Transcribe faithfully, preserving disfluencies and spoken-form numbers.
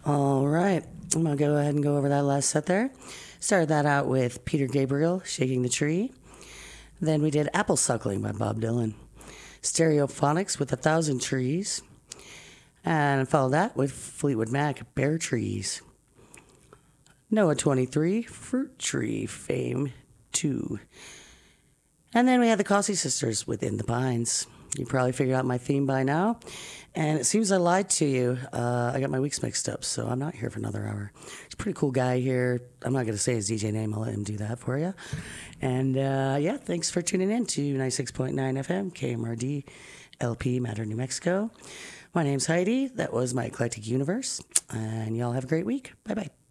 All right. I'm going to go ahead and go over that last set there. Started that out with Peter Gabriel, Shaking the Tree. Then we did Apple Suckling by Bob Dylan. Stereophonics with A Thousand Trees. And followed that with Fleetwood Mac, Bare Trees. Noah twenty-three, Fruit Tree Fame two. And then we had the Cossey Sisters with In the Pines. You probably figured out my theme by now. And it seems I lied to you. Uh, I got my weeks mixed up, so I'm not here for another hour. He's a pretty cool guy here. I'm not going to say his D J name. I'll let him do that for you. And uh, yeah, thanks for tuning in to ninety-six point nine F M, K M R D, L P, Matter, New Mexico. My name's Heidi. That was my Eclectic Universe. And y'all have a great week. Bye-bye.